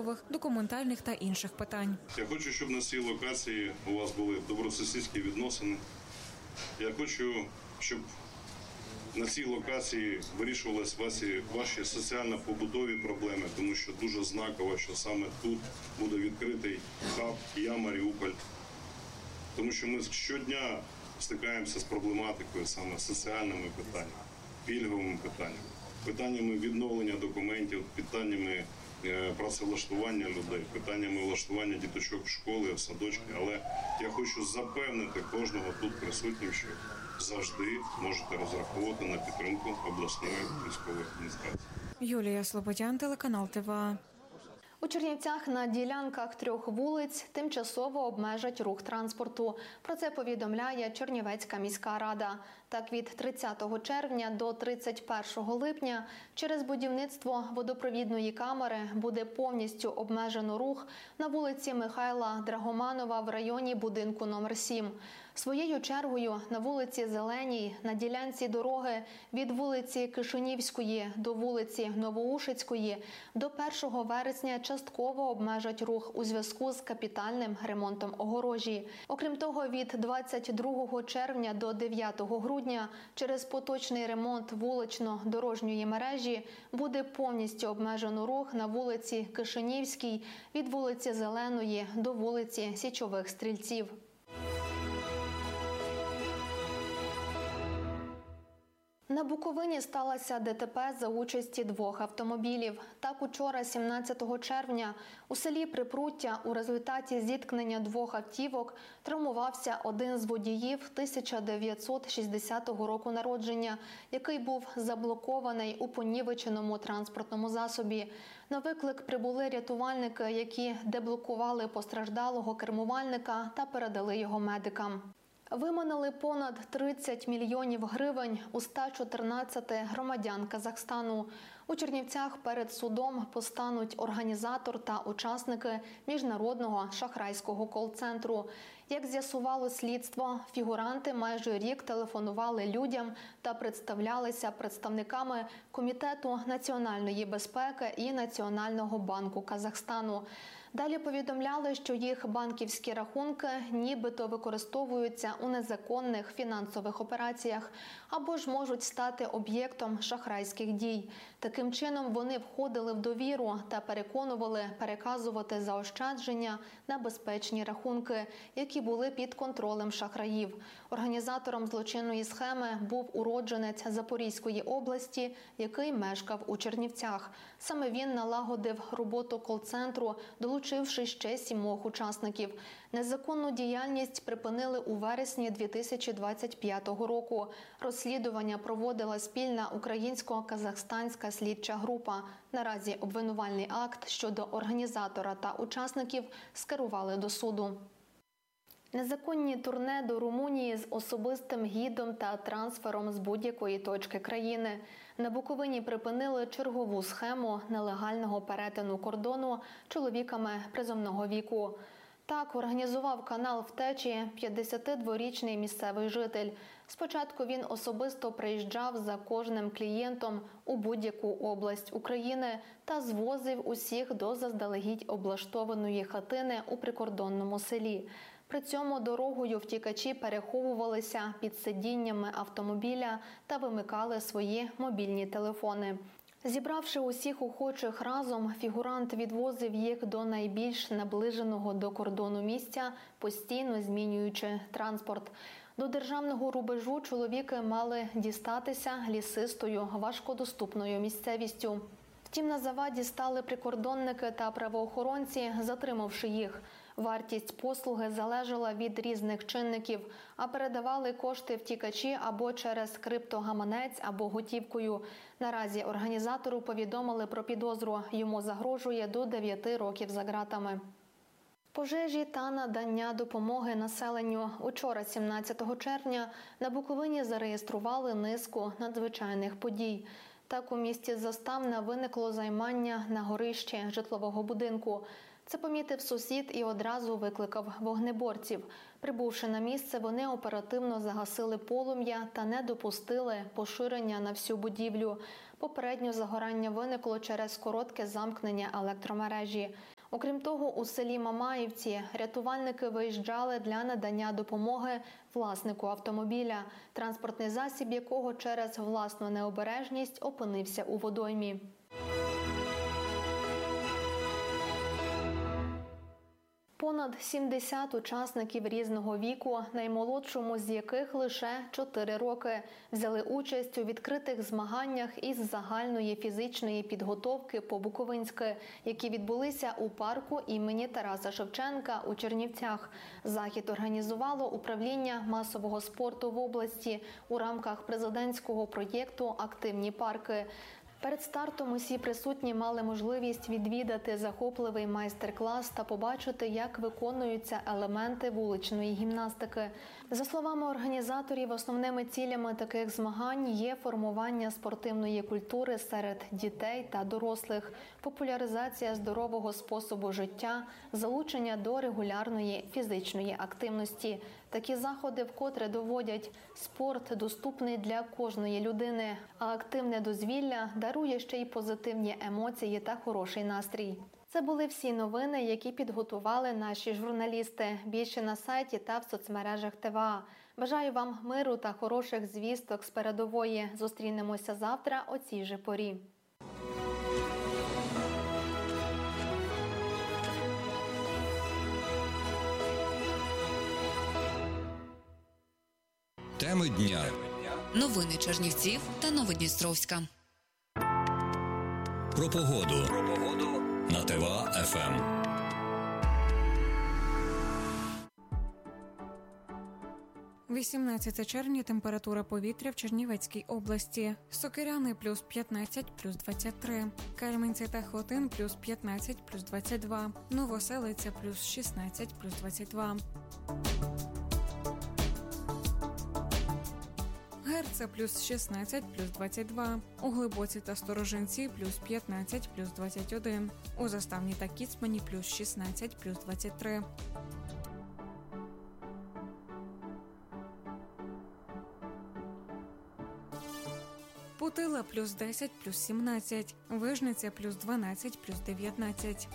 військових, документальних та інших питань. Я хочу, щоб на цій локації у вас були добросусідські відносини. Я хочу, щоб на цій локації вирішувалися ваші соціально-побутові проблеми, тому що дуже знаково, що саме тут буде відкритий хаб «Я Маріуполь». Тому що ми щодня стикаємося з проблематикою саме соціальними питаннями, пільговими питаннями, питаннями відновлення документів, питаннями працевлаштування людей, питаннями влаштування діточок в школи, в садочки. Але я хочу запевнити кожного тут присутнім, що завжди можете розраховувати на підтримку обласної військової адміністрації. Юлія Слободян, телеканал ТВА. У Чернівцях на ділянках 3 вулиць тимчасово обмежать рух транспорту. Про це повідомляє Чернівецька міська рада. Так, від 30 червня до 31 липня через будівництво водопровідної камери буде повністю обмежено рух на вулиці Михайла Драгоманова в районі будинку номер 7. Своєю чергою на вулиці Зеленій, на ділянці дороги від вулиці Кишинівської до вулиці Новоушицької до 1 вересня частково обмежать рух у зв'язку з капітальним ремонтом огорожі. Окрім того, від 22 червня до 9 грудня через поточний ремонт вулично-дорожньої мережі буде повністю обмежено рух на вулиці Кишинівській від вулиці Зеленої до вулиці Січових Стрільців. На Буковині сталося ДТП за участі 2 автомобілів. Так, учора, 17 червня, у селі Припруття у результаті зіткнення 2 автівок травмувався один з водіїв 1960 року народження, який був заблокований у понівеченому транспортному засобі. На виклик прибули рятувальники, які деблокували постраждалого кермувальника та передали його медикам. Виманили понад 30 мільйонів гривень у 114 громадян Казахстану. У Чернівцях перед судом постануть організатор та учасники міжнародного шахрайського кол-центру. Як з'ясувало слідство, фігуранти майже рік телефонували людям та представлялися представниками Комітету національної безпеки і Національного банку Казахстану. Далі повідомляли, що їх банківські рахунки нібито використовуються у незаконних фінансових операціях або ж можуть стати об'єктом шахрайських дій. Таким чином вони входили в довіру та переконували переказувати заощадження на безпечні рахунки, які були під контролем шахраїв. Організатором злочинної схеми був уродженець Запорізької області, який мешкав у Чернівцях. Саме він налагодив роботу кол-центру, долучивши ще 7 учасників. Незаконну діяльність припинили у вересні 2025 року. Розслідування проводила спільна українсько-казахстанська слідча група. Наразі обвинувальний акт щодо організатора та учасників скерували до суду. Незаконні турне до Румунії з особистим гідом та трансфером з будь-якої точки країни. На Буковині припинили чергову схему нелегального перетину кордону чоловіками призовного віку. Так організував канал втечі 52-річний місцевий житель. Спочатку він особисто приїжджав за кожним клієнтом у будь-яку область України та звозив усіх до заздалегідь облаштованої хатини у прикордонному селі. При цьому дорогою втікачі переховувалися під сидіннями автомобіля та вимикали свої мобільні телефони. Зібравши усіх охочих разом, фігурант відвозив їх до найбільш наближеного до кордону місця, постійно змінюючи транспорт. До державного рубежу чоловіки мали дістатися лісистою, важкодоступною місцевістю. Втім, на заваді стали прикордонники та правоохоронці, затримавши їх. Вартість послуги залежала від різних чинників, а передавали кошти втікачі або через криптогаманець, або готівкою. Наразі організатору повідомили про підозру. Йому загрожує до 9 років за ґратами. Пожежі та надання допомоги населенню. Учора, 17 червня, на Буковині зареєстрували низку надзвичайних подій. Так, у місті Заставна виникло займання на горищі житлового будинку. Це помітив сусід і одразу викликав вогнеборців. Прибувши на місце, вони оперативно загасили полум'я та не допустили поширення на всю будівлю. Попередньо загорання виникло через коротке замкнення електромережі. Окрім того, у селі Мамаївці рятувальники виїжджали для надання допомоги власнику автомобіля, транспортний засіб якого через власну необережність опинився у водоймі. Понад 70 учасників різного віку, наймолодшому з яких лише 4 роки, взяли участь у відкритих змаганнях із загальної фізичної підготовки по-буковинськи, які відбулися у парку імені Тараса Шевченка у Чернівцях. Захід організувало управління масового спорту в області у рамках президентського проєкту «Активні парки». Перед стартом усі присутні мали можливість відвідати захопливий майстер-клас та побачити, як виконуються елементи вуличної гімнастики. За словами організаторів, основними цілями таких змагань є формування спортивної культури серед дітей та дорослих, популяризація здорового способу життя, залучення до регулярної фізичної активності. Такі заходи вкотре доводять, спорт доступний для кожної людини, а активне дозвілля дарує ще й позитивні емоції та хороший настрій. Це були всі новини, які підготували наші журналісти. Більше на сайті та в соцмережах ТВА. Бажаю вам миру та хороших звісток з передової. Зустрінемося завтра о цій же порі. Теми дня. Новини Чернівців та Новодністровська. Про погоду. На ТВА-ФМ. – 18 червня, температура повітря в Чернівецькій області. Сокиряни – плюс 15, плюс 23. Кельменці та Хотин – плюс 15, плюс 22. Новоселиця – плюс 16, плюс 22. Герце плюс 16, плюс 22. У Глибоці та Сторожинці плюс 15, плюс 21. У Заставні та Кіцмані плюс 16, плюс 23. Путила плюс 10, плюс 17. Вижниця плюс 12, плюс 19.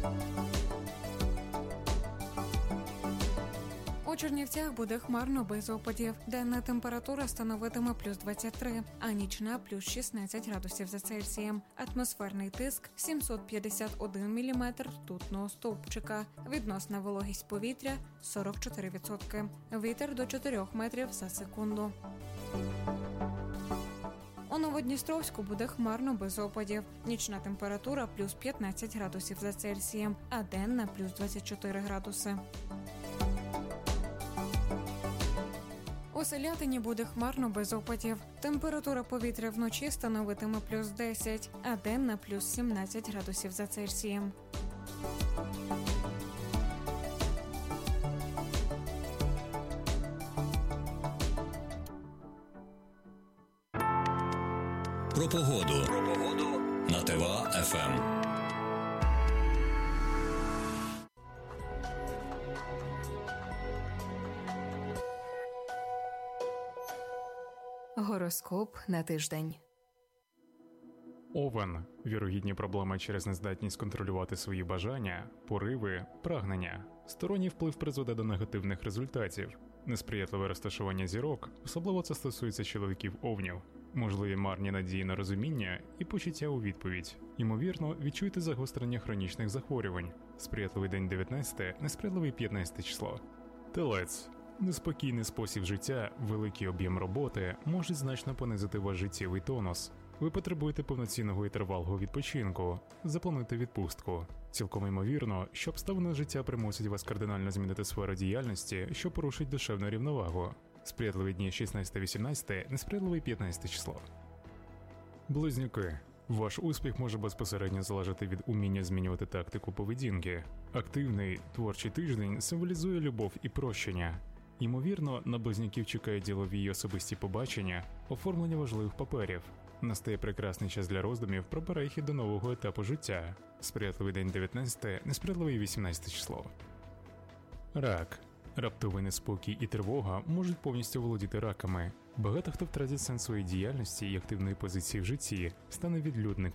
У Чернівцях буде хмарно без опадів. Денна температура становитиме плюс 23, а нічна плюс 16 градусів за Цельсієм. Атмосферний тиск 751 міліметр ртутного стовпчика. Відносна вологість повітря 44%. Вітер до 4 метрів за секунду. У Новодністровську буде хмарно без опадів. Нічна температура плюс 15 градусів за Цельсієм, а денна плюс 24 градуси. У Селятині буде хмарно без опадів. Температура повітря вночі становитиме плюс 10, а денна плюс 17 градусів за Цельсієм. Про погоду. На ТВА-ФМ. Гороскоп на тиждень. Овен. Вірогідні проблеми через нездатність контролювати свої бажання, пориви, прагнення. Сторонній вплив призведе до негативних результатів. Несприятливе розташування зірок, особливо це стосується чоловіків-овнів. Можливі марні надії на розуміння і почуття у відповідь. Ймовірно, відчуєте загострення хронічних захворювань. Сприятливий день 19, несприятливий 15 число. Телець. Неспокійний спосіб життя, великий об'єм роботи можуть значно понизити ваш життєвий тонус. Ви потребуєте повноцінного і тривалого відпочинку. Заплануйте відпустку. Цілком ймовірно, що обставини життя примусять вас кардинально змінити сферу діяльності, що порушить душевну рівновагу. Сприятливі дні 16-18, несприятливий 15 число. Близнюки. Ваш успіх може безпосередньо залежати від уміння змінювати тактику поведінки. Активний, творчий тиждень символізує любов і прощення. Ймовірно, на близнюків чекають ділові й особисті побачення, оформлення важливих паперів. Настає прекрасний час для роздумів про перехід до нового етапу життя. Сприятливий день 19, несприятливий 18 число. Рак. Раптовий неспокій і тривога можуть повністю володіти раками. Багато хто втратить сенс своєї діяльності і активної позиції в житті, стане відлюдником.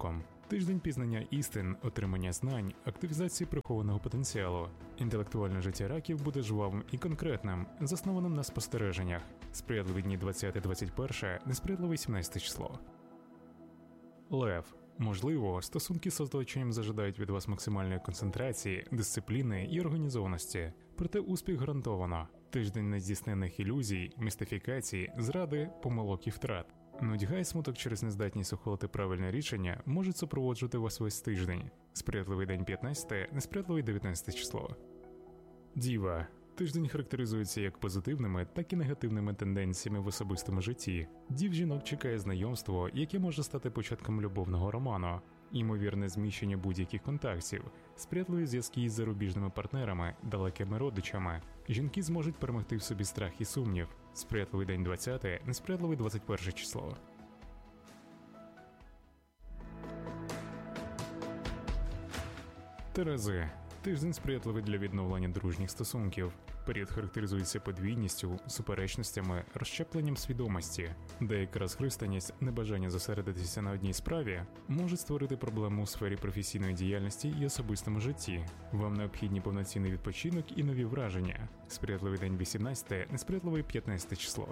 Тиждень пізнання істин, отримання знань, активізації прихованого потенціалу. Інтелектуальне життя раків буде жвавим і конкретним, заснованим на спостереженнях. Сприятливі дні 20-21, несприятливе 17 число. Лев. Можливо, стосунки з оточенням зажадають від вас максимальної концентрації, дисципліни і організованості. Проте успіх гарантовано. Тиждень нездійснених ілюзій, містифікацій, зради, помилок і втрат. Нудьга і смуток через нездатність ухвалити правильне рішення можуть супроводжувати вас весь тиждень. Сприятливий день 15, несприятливий 19 число. Діва. Тиждень характеризується як позитивними, так і негативними тенденціями в особистому житті. Дів жінок чекає знайомство, яке може стати початком любовного роману. Ймовірне зміщення будь-яких контактів, сприятливі зв'язки із зарубіжними партнерами, далекими родичами. Жінки зможуть перемогти в собі страх і сумнів. Сприятливий день 20, несприятливий 21 число. Терези. Тиждень сприятливий для відновлення дружніх стосунків. Період характеризується подвійністю, суперечностями, розщепленням свідомості. Деяка розхристаність, небажання зосередитися на одній справі можуть створити проблему у сфері професійної діяльності і особистому житті. Вам необхідні повноцінний відпочинок і нові враження. Сприятливий день 18, несприятливий 15 число.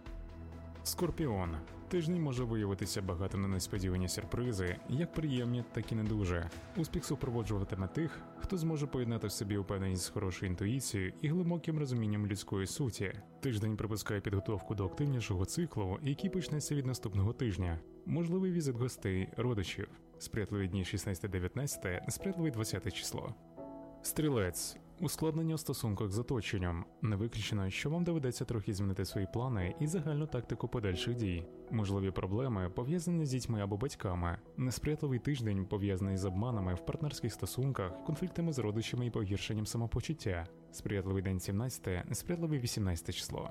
Скорпіон. Тиждень може виявитися багатим на несподівані сюрпризи, як приємні, так і не дуже. Успіх супроводжуватиме тих, хто зможе поєднати в собі упевненість з хорошою інтуїцією і глибоким розумінням людської суті. Тиждень припускає підготовку до активнішого циклу, який почнеться від наступного тижня. Можливий візит гостей, родичів. Сприятливі дні 16-19, несприятливий 20 число. Стрілець. Ускладнення у стосунках з оточенням. Не виключено, що вам доведеться трохи змінити свої плани і загальну тактику подальших дій. Можливі проблеми, пов'язані з дітьми або батьками. Несприятливий тиждень, пов'язаний з обманами в партнерських стосунках, конфліктами з родичами і погіршенням самопочуття. Сприятливий день 17, несприятливий 18 число.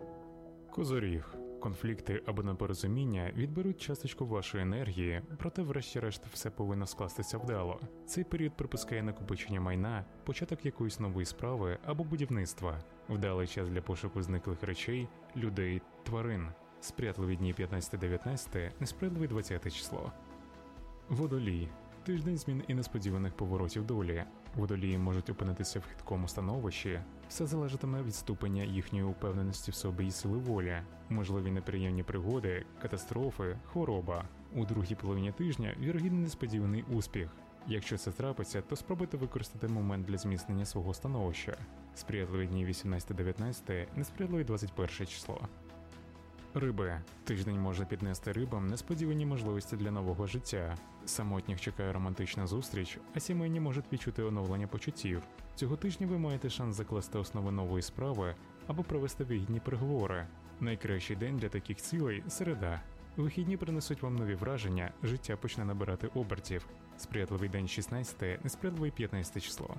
Козоріг. Конфлікти або непорозуміння відберуть часточку вашої енергії, проте врешті-решт все повинно скластися вдало. Цей період припускає накопичення майна, початок якоїсь нової справи або будівництва. Вдалий час для пошуку зниклих речей, людей, тварин. Сприятливі дні 15-19, несприятливий 20 число. Водолій. Тиждень змін і несподіваних поворотів долі. Водолії можуть опинитися в хиткому становищі. Все залежатиме від ступеня їхньої упевненості в собі і сили волі. Можливі неприємні пригоди, катастрофи, хвороба. У другій половині тижня вірогідний несподіваний успіх. Якщо це трапиться, то спробуйте використати момент для зміцнення свого становища. Сприятливі дні 18-19, несприятливий 21 число. Риби. Тиждень може піднести рибам несподівані можливості для нового життя. Самотніх чекає романтична зустріч, а сімейні можуть відчути оновлення почуттів. Цього тижня ви маєте шанс закласти основи нової справи або провести вигідні переговори. Найкращий день для таких цілей – середа. Вихідні принесуть вам нові враження, життя почне набирати обертів. Сприятливий день 16, несприятливий 15 число.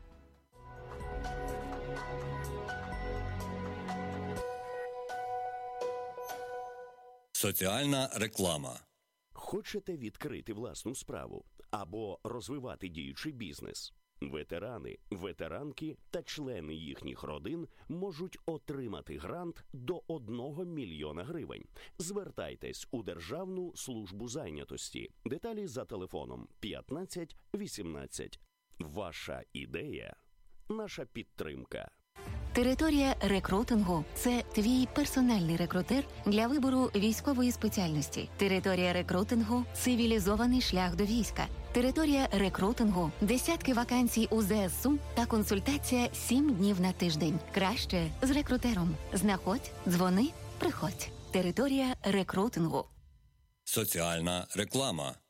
Соціальна реклама. Хочете відкрити власну справу або розвивати діючий бізнес? Ветерани, ветеранки та члени їхніх родин можуть отримати грант до 1 мільйона гривень. Звертайтесь у Державну службу зайнятості. Деталі за телефоном 15 18. Ваша ідея – наша підтримка. Територія рекрутингу – це твій персональний рекрутер для вибору військової спеціальності. Територія рекрутингу – цивілізований шлях до війська. Територія рекрутингу – десятки вакансій у ЗСУ та консультація 7 днів на тиждень. Краще з рекрутером. Знаходь, дзвони, приходь. Територія рекрутингу. Соціальна реклама.